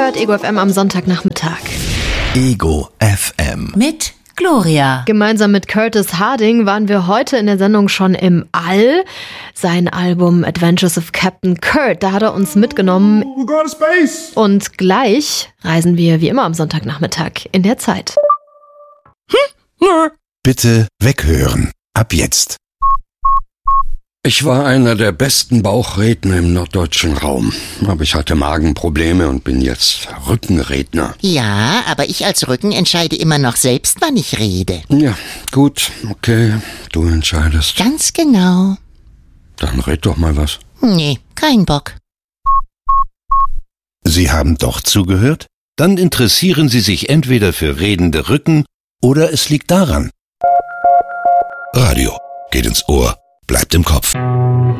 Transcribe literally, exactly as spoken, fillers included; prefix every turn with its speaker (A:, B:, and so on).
A: hört Ego F M am Sonntagnachmittag.
B: Ego F M.
C: Mit Gloria.
A: Gemeinsam mit Curtis Harding waren wir heute in der Sendung schon im All. Sein Album Adventures of Captain Kurt, da hat er uns mitgenommen.
D: We go to space.
A: Und gleich reisen wir wie immer am Sonntagnachmittag in der Zeit.
B: Bitte weghören. Ab jetzt.
E: Ich war einer der besten Bauchredner im norddeutschen Raum. Aber ich hatte Magenprobleme und bin jetzt Rückenredner.
F: Ja, aber ich als Rücken entscheide immer noch selbst, wann ich rede.
E: Ja, gut, okay, du entscheidest.
F: Ganz genau.
E: Dann red doch mal was.
F: Nee, kein Bock.
B: Sie haben doch zugehört? Dann interessieren Sie sich entweder für redende Rücken oder es liegt daran. Radio geht ins Ohr, bleibt im Kopf.